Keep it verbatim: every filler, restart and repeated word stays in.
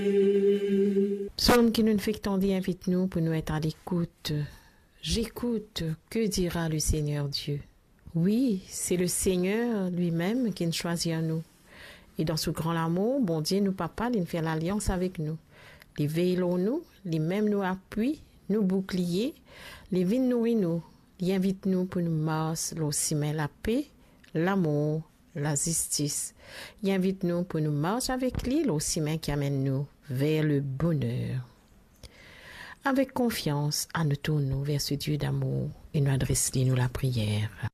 Psaume qui nous fait tendre, invite-nous pour nous être à l'écoute. J'écoute, que dira le Seigneur Dieu? Oui, c'est le Seigneur lui-même qui nous choisit à nous. Et dans ce grand amour, bon Dieu, nous papa, il fait l'alliance avec nous. Il veille nous, il même nous appuie, nous bouclier, il vient nourrir nous, il invite nous pour nous marcher aussi mais la paix, l'amour, la justice. Il invite nous pour nous marcher avec lui, aussi mais qui amène nous vers le bonheur. Avec confiance, à nous tournons vers ce Dieu d'amour et nous adressons nous la prière.